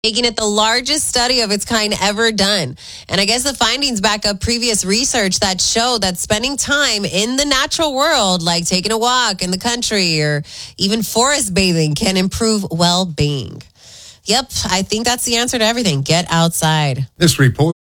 making it the largest study of its kind ever done. And I guess the findings back up previous research that show that spending time in the natural world, like taking a walk in the country or even forest bathing, can improve well-being. Yep, I think that's the answer to everything. Get outside. This report